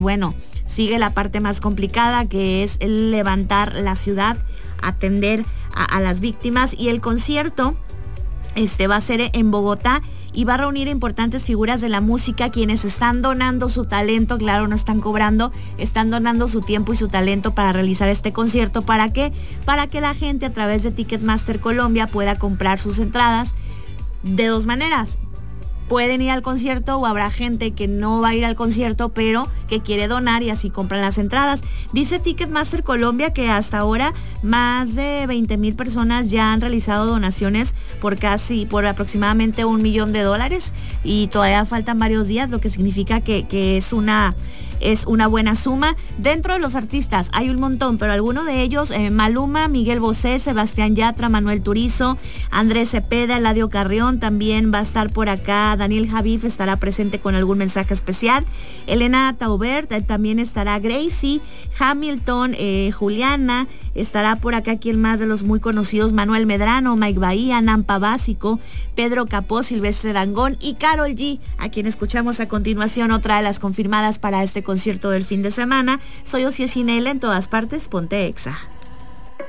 Bueno, sigue la parte más complicada, que es el levantar la ciudad, atender a las víctimas, y el concierto va a ser en Bogotá y va a reunir importantes figuras de la música, quienes están donando su talento. Claro, no están cobrando, están donando su tiempo y su talento para realizar este concierto. ¿Para qué? Para que la gente a través de Ticketmaster Colombia pueda comprar sus entradas de dos maneras. Pueden ir al concierto, o habrá gente que no va a ir al concierto pero que quiere donar y así compran las entradas. Dice Ticketmaster Colombia que hasta ahora más de 20,000 personas ya han realizado donaciones por aproximadamente $1 millón, y todavía faltan varios días, lo que significa que es una buena suma. Dentro de los artistas hay un montón, pero algunos de ellos, Maluma, Miguel Bosé, Sebastián Yatra, Manuel Turizo, Andrés Cepeda, Eladio Carrión, también va a estar por acá Daniel Javif, estará presente con algún mensaje especial, Elena Taubert, también estará Gracie, Hamilton, Juliana, estará por acá quien más de los muy conocidos, Manuel Medrano, Mike Bahía, Nampa Básico, Pedro Capó, Silvestre Dangond y Karol G, a quien escuchamos a continuación, otra de las confirmadas para este concierto del fin de semana. Soy Ociel Cinela, en todas partes, ponte Exa.